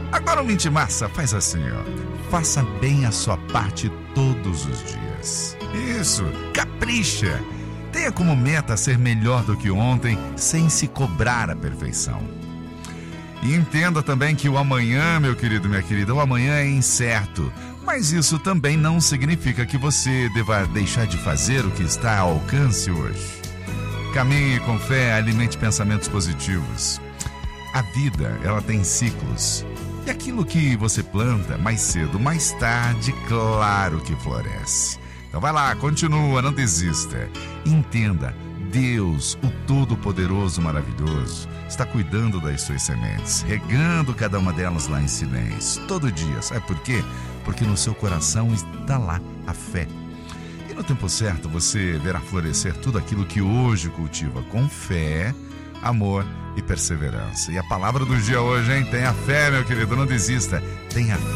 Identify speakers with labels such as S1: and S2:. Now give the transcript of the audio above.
S1: Agora, ouvinte massa, faz assim, ó. Faça bem a sua parte todos os dias. Isso, capricha. Tenha como meta ser melhor do que ontem, sem se cobrar a perfeição. E entenda também que o amanhã, meu querido, minha querida, o amanhã é incerto. Mas isso também não significa que você deva deixar de fazer o que está ao alcance hoje. Caminhe com fé, alimente pensamentos positivos. A vida, ela tem ciclos. E aquilo que você planta, mais cedo, mais tarde, claro que floresce. Então vai lá, continua, não desista. Entenda, Deus, o Todo-Poderoso Maravilhoso, está cuidando das suas sementes, regando cada uma delas lá em silêncio, todo dia. Sabe por quê? Porque no seu coração está lá a fé. E no tempo certo você verá florescer tudo aquilo que hoje cultiva com fé, amor e perseverança. E a palavra do dia hoje, hein? Tenha fé, meu querido, não desista. Tenha